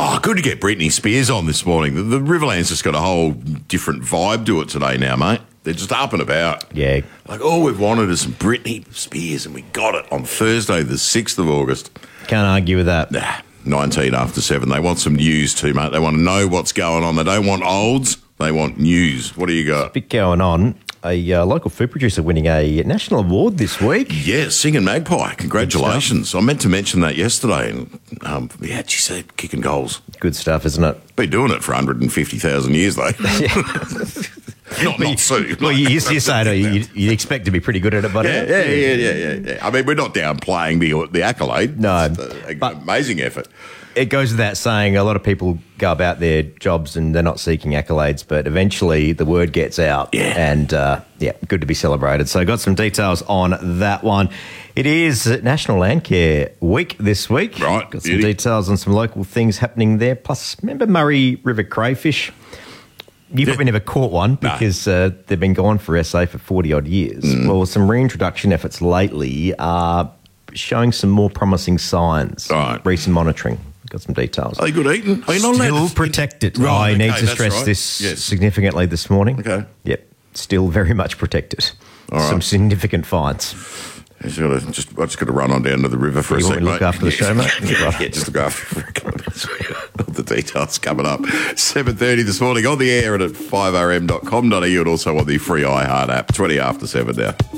Oh, good to get Britney Spears on this morning. The Riverland's just got a whole different vibe to it today now, mate. They're just up and about. Yeah. Like, all we've wanted is some Britney Spears, and we got it on Thursday, the 6th of August. Can't argue with that. 19 after 7. They want some news too, mate. They want to know what's going on. They don't want olds. They want news. What do you got? Bit going on. A local food producer winning a national award this week. Yeah, Singing Magpie. Congratulations. I meant to mention that yesterday. And yeah, she said kicking goals. Good stuff, isn't it? Been doing it for 150,000 years, though. not soon. Well, you're saying you'd expect to be pretty good at it, buddy. Yeah. I mean, we're not downplaying the accolade. No. It's amazing effort. It goes without saying, a lot of people go about their jobs and they're not seeking accolades, but eventually the word gets out. Yeah. And, good to be celebrated. So I got some details on that one. It is National Landcare Week this week. Right. Got some details on some local things happening there. Plus, remember Murray River crayfish? You probably never caught one because they've been gone for SA for 40-odd years. Well, some reintroduction efforts lately are showing some more promising signs. Right. Recent monitoring. Got some details. Are they good eating? Are you not Still allowed to protected. Right, I need okay, to that's stress right. this Yes. significantly this morning. Okay. Yep. Still very much protected. All right. Some significant fines. I just got to run on down to the river for a You want second, me to look after the show, mate? Yeah, just look after all the details coming up. 7:30 this morning on the air and at 5rm.com.au and also on the free iHeart app. 20 after 7 now.